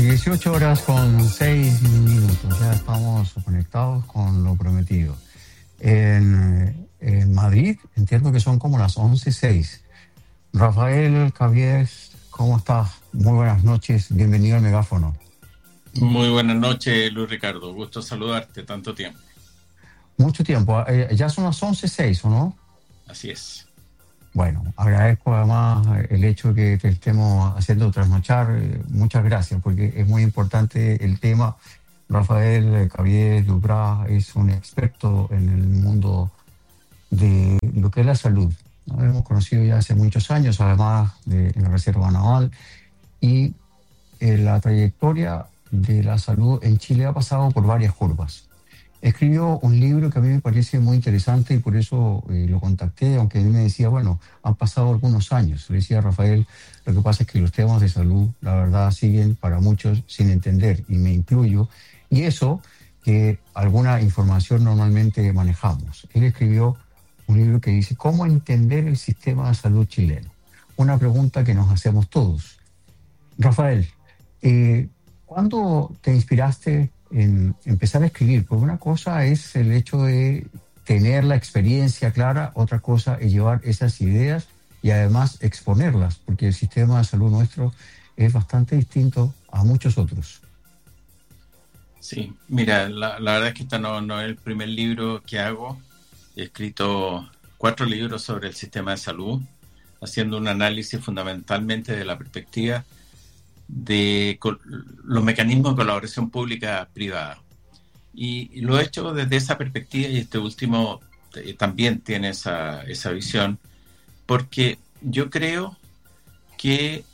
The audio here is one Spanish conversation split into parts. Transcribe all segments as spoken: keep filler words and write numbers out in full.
dieciocho horas con seis minutos, ya estamos conectados con lo prometido. En, en Madrid entiendo que son como las once seis. Rafael Cabies, ¿cómo estás? Muy buenas noches, bienvenido al megáfono. Muy buenas noches, Luis Ricardo, gusto saludarte, tanto tiempo. Mucho tiempo, eh, ya son las once seis, ¿o no? Así es. Bueno, agradezco además el hecho de que te estemos haciendo trasnochar. Muchas gracias, porque es muy importante el tema. Rafael Cabies Dubras es un experto en el mundo de lo que es la salud. Nos hemos conocido ya hace muchos años, además de en la Reserva Naval, y eh, la trayectoria de la salud en Chile ha pasado por varias curvas. Escribió un libro que a mí me parece muy interesante y por eso eh, lo contacté, aunque él me decía, bueno, han pasado algunos años. Le decía a Rafael, lo que pasa es que los temas de salud, la verdad, siguen para muchos sin entender, y me incluyo, y eso que alguna información normalmente manejamos. Él escribió un libro que dice, ¿cómo entender el sistema de salud chileno? Una pregunta que nos hacemos todos. Rafael, eh, ¿cuándo te inspiraste en empezar a escribir? Porque una cosa es el hecho de tener la experiencia clara, otra cosa es llevar esas ideas y además exponerlas, porque el sistema de salud nuestro es bastante distinto a muchos otros. Sí, mira, la, la verdad es que este no, no es el primer libro que hago. He escrito cuatro libros sobre el sistema de salud, haciendo un análisis fundamentalmente de la perspectiva de los mecanismos de colaboración pública-privada. Y, y lo he hecho desde esa perspectiva, y este último eh, también tiene esa, esa visión, porque yo creo que,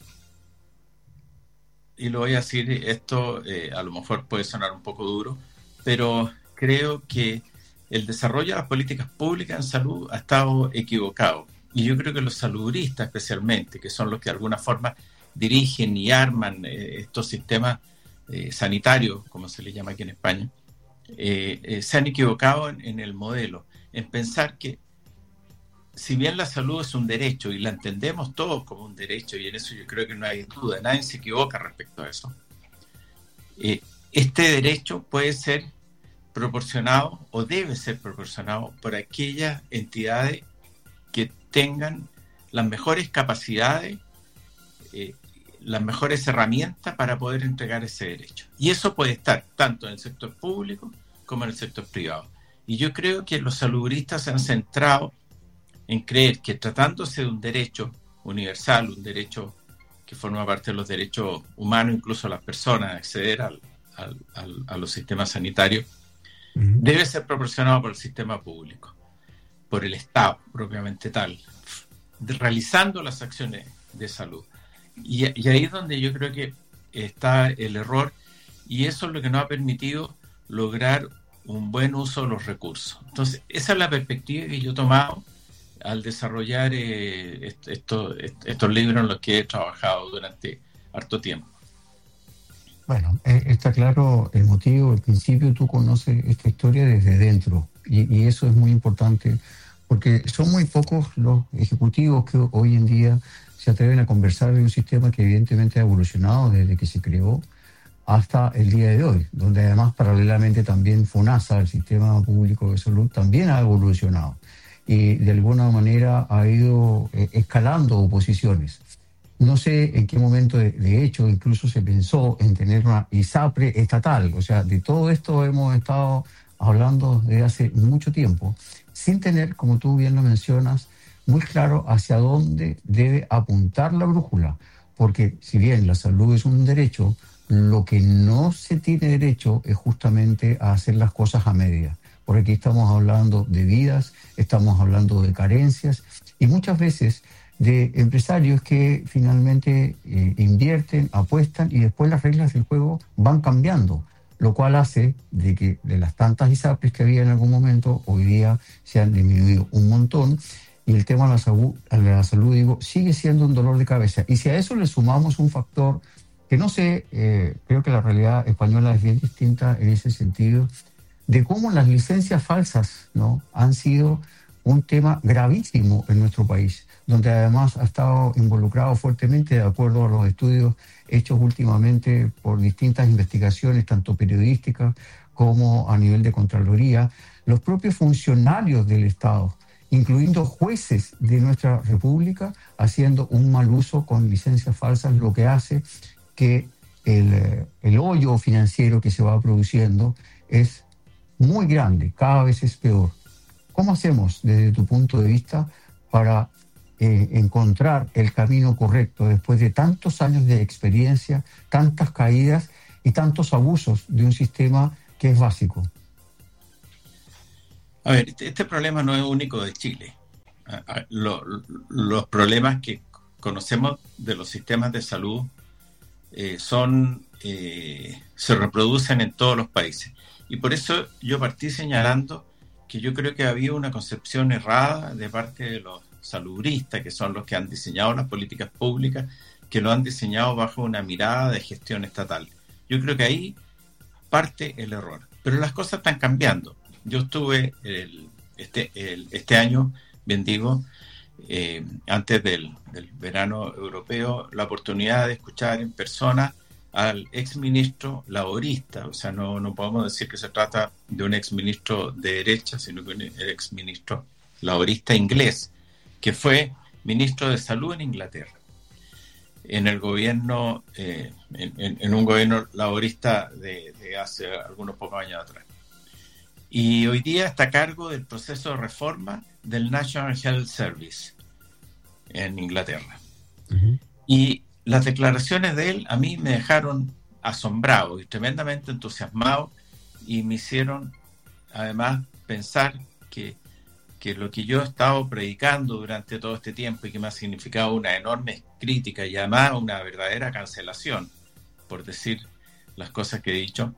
y lo voy a decir, esto eh, a lo mejor puede sonar un poco duro, pero creo que el desarrollo de las políticas públicas en salud ha estado equivocado. Y yo creo que los saludistas especialmente, que son los que de alguna forma dirigen y arman eh, estos sistemas eh, sanitarios, como se les llama aquí en España, eh, eh, se han equivocado en, en el modelo, en pensar que si bien la salud es un derecho y la entendemos todos como un derecho, y en eso yo creo que no hay duda, nadie se equivoca respecto a eso, eh, este derecho puede ser proporcionado o debe ser proporcionado por aquellas entidades que tengan las mejores capacidades, eh, las mejores herramientas para poder entregar ese derecho. Y eso puede estar tanto en el sector público como en el sector privado. Y yo creo que los saludistas se han centrado en creer que tratándose de un derecho universal, un derecho que forma parte de los derechos humanos, incluso a las personas, acceder al, al, al, a los sistemas sanitarios, uh-huh, debe ser proporcionado por el sistema público, por el Estado propiamente tal, de, realizando las acciones de salud. Y, y ahí es donde yo creo que está el error, y eso es lo que nos ha permitido lograr un buen uso de los recursos. Entonces, esa es la perspectiva que yo he tomado al desarrollar eh, esto, estos libros en los que he trabajado durante harto tiempo. Bueno, eh, está claro el motivo, el principio. Tú conoces esta historia desde dentro, y, y eso es muy importante, porque son muy pocos los ejecutivos que hoy en día se atreven a conversar de un sistema que evidentemente ha evolucionado desde que se creó hasta el día de hoy, donde además paralelamente también FONASA, el Sistema Público de Salud, también ha evolucionado y de alguna manera ha ido eh, escalando posiciones. No sé en qué momento, de, de hecho, incluso se pensó en tener una ISAPRE estatal. O sea, de todo esto hemos estado hablando desde hace mucho tiempo, sin tener, como tú bien lo mencionas, muy claro hacia dónde debe apuntar la brújula. Porque si bien la salud es un derecho, lo que no se tiene derecho es justamente a hacer las cosas a medias. Porque aquí estamos hablando de vidas, estamos hablando de carencias y muchas veces de empresarios que finalmente eh, invierten, apuestan y después las reglas del juego van cambiando, lo cual hace de que de las tantas ISAPRES que había en algún momento, hoy día se han disminuido un montón, y el tema de la salud, de la salud digo, sigue siendo un dolor de cabeza. Y si a eso le sumamos un factor que no sé, eh, creo que la realidad española es bien distinta en ese sentido, de cómo las licencias falsas, ¿no?, han sido un tema gravísimo en nuestro país, donde además ha estado involucrado fuertemente, de acuerdo a los estudios hechos últimamente por distintas investigaciones, tanto periodísticas como a nivel de Contraloría, los propios funcionarios del Estado, incluyendo jueces de nuestra República, haciendo un mal uso con licencias falsas, lo que hace que el, el hoyo financiero que se va produciendo es muy grande, cada vez es peor. ¿Cómo hacemos desde tu punto de vista para eh, encontrar el camino correcto después de tantos años de experiencia, tantas caídas y tantos abusos de un sistema que es básico? A ver, este, este problema no es único de Chile. Lo, los problemas que conocemos de los sistemas de salud eh, son eh, se reproducen en todos los países. Y por eso yo partí señalando que yo creo que había una concepción errada de parte de los salubristas, que son los que han diseñado las políticas públicas, que lo han diseñado bajo una mirada de gestión estatal. Yo creo que ahí parte el error. Pero las cosas están cambiando. Yo estuve el, este, el, este año, bien digo, eh, antes del, del verano europeo, la oportunidad de escuchar en persona al exministro laborista. O sea, no, no podemos decir que se trata de un exministro de derecha, sino que un exministro laborista inglés, que fue ministro de Salud en Inglaterra, en el gobierno, eh, en, en, en un gobierno laborista de, de hace algunos pocos años atrás. Y hoy día está a cargo del proceso de reforma del National Health Service en Inglaterra. Uh-huh. Y las declaraciones de él a mí me dejaron asombrado y tremendamente entusiasmado, y me hicieron además pensar que, que lo que yo he estado predicando durante todo este tiempo y que me ha significado una enorme crítica y además una verdadera cancelación, por decir las cosas que he dicho,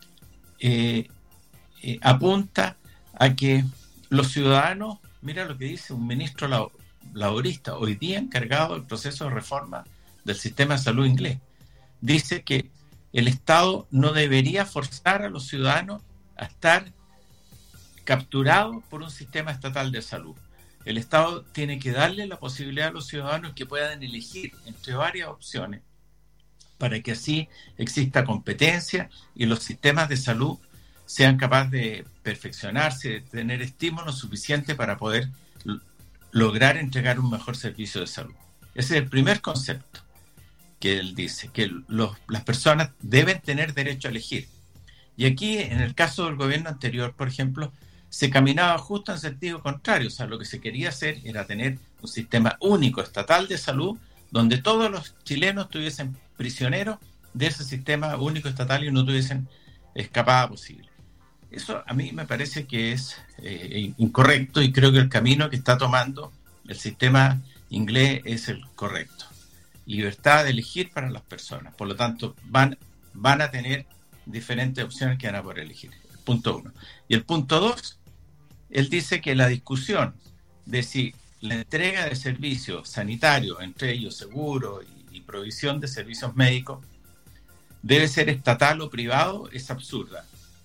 eh, eh, apunta a que los ciudadanos, mira lo que dice un ministro lab- laborista hoy día encargado del proceso de reforma del sistema de salud inglés, dice que el Estado no debería forzar a los ciudadanos a estar capturados por un sistema estatal de salud. El Estado tiene que darle la posibilidad a los ciudadanos que puedan elegir entre varias opciones para que así exista competencia y los sistemas de salud sean capaces de perfeccionarse, de tener estímulos suficientes para poder l- lograr entregar un mejor servicio de salud. Ese es el primer concepto que él dice, que los, las personas deben tener derecho a elegir. Y aquí, en el caso del gobierno anterior, por ejemplo, se caminaba justo en sentido contrario. O sea, lo que se quería hacer era tener un sistema único, estatal de salud, donde todos los chilenos estuviesen prisioneros de ese sistema único estatal y no tuviesen escapada posible. Eso a mí me parece que es eh, incorrecto, y creo que el camino que está tomando el sistema inglés es el correcto. Libertad de elegir para las personas. Por lo tanto, van, van a tener diferentes opciones que van a poder elegir. El punto uno. Y el punto dos, él dice que la discusión de si la entrega de servicios sanitarios, entre ellos seguro y, y provisión de servicios médicos, debe ser estatal o privado, es absurda.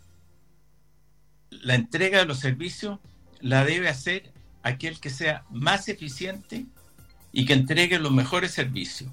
La entrega de los servicios la debe hacer aquel que sea más eficiente y que entregue los mejores servicios,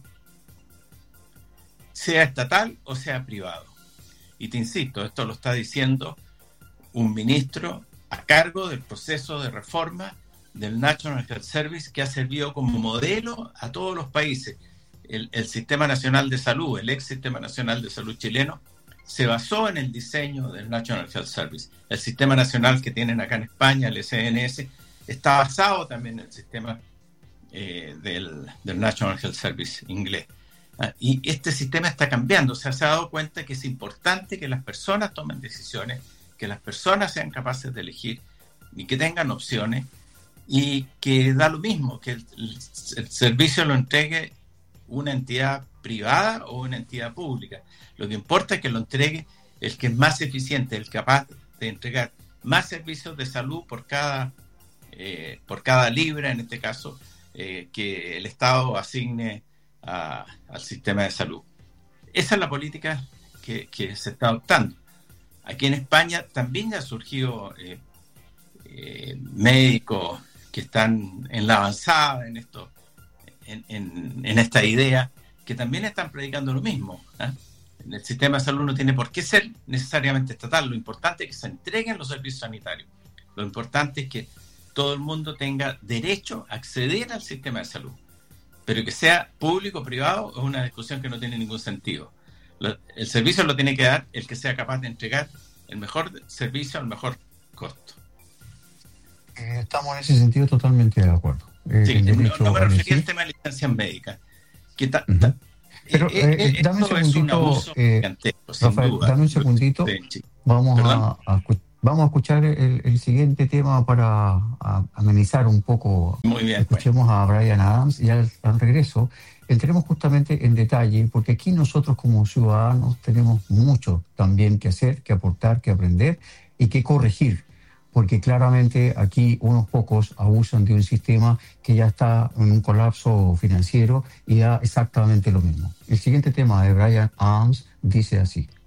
sea estatal o sea privado. Y te insisto, esto lo está diciendo un ministro a cargo del proceso de reforma del National Health Service, que ha servido como modelo a todos los países. El, el Sistema Nacional de Salud, el ex Sistema Nacional de Salud chileno, se basó en el diseño del National Health Service. El sistema nacional que tienen acá en España, el S N S, está basado también en el sistema eh, del, del National Health Service inglés. Ah, y este sistema está cambiando. O sea, se ha dado cuenta que es importante que las personas tomen decisiones, que las personas sean capaces de elegir y que tengan opciones, y que da lo mismo que el, el, el servicio lo entregue una entidad privada o una entidad pública. Lo que importa es que lo entregue el que es más eficiente, el capaz de entregar más servicios de salud por cada, eh, por cada libra, en este caso, eh, que el Estado asigne a, al sistema de salud. Esa es la política que, que se está adoptando. Aquí en España también ya ha surgido eh, eh, médicos que están en la avanzada, en esto, en, en, en esta idea, que también están predicando lo mismo, ¿eh? El sistema de salud no tiene por qué ser necesariamente estatal. Lo importante es que se entreguen los servicios sanitarios. Lo importante es que todo el mundo tenga derecho a acceder al sistema de salud. Pero que sea público o privado es una discusión que no tiene ningún sentido. El servicio lo tiene que dar el que sea capaz de entregar el mejor servicio al mejor costo. Estamos en ese sentido totalmente de acuerdo. Eh, sí, no, no me refería al tema de licencias médicas. Que ta, uh-huh. ta, Pero eh, eh, dame un segundito, un eh, Rafael, duda. dame un segundito. Sí. Vamos, a, a, vamos a escuchar el, el siguiente tema para a, amenizar un poco. Muy bien. Escuchemos pues. a Bryan Adams y al, al regreso entremos justamente en detalle, porque aquí nosotros como ciudadanos tenemos mucho también que hacer, que aportar, que aprender y que corregir. Porque claramente aquí unos pocos abusan de un sistema que ya está en un colapso financiero y da exactamente lo mismo. El siguiente tema de Bryan Adams dice así.